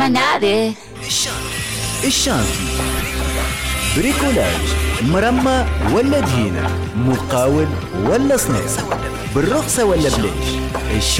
nadie. الشانتي بريكولاج، مرمى ولا دهينة، مقاول ولا صناعي، بالرخصة ولا بلاش.